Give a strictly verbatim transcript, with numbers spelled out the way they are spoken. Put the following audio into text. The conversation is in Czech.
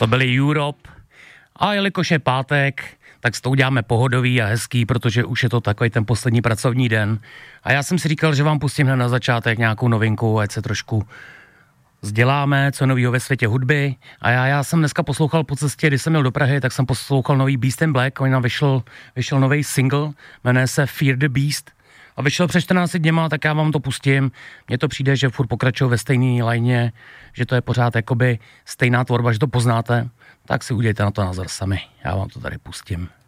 To byly Europe. A jelikož je pátek, tak s to uděláme pohodový a hezký, protože už je to takový ten poslední pracovní den. A já jsem si říkal, že vám pustím hned na začátek nějakou novinku, ať se trošku vzděláme, co novýho ve světě hudby. A já, já jsem dneska poslouchal po cestě, když jsem měl do Prahy, tak jsem poslouchal nový Beast and Black. On nám vyšel, vyšel nový single, jmenuje se Fear the Beast. A vyšel před čtrnácti dněma, tak já vám to pustím. Mně to přijde, že furt pokračují ve stejné lajně, že to je pořád jakoby stejná tvorba, že to poznáte. Tak si udějte na to názor sami. Já vám to tady pustím.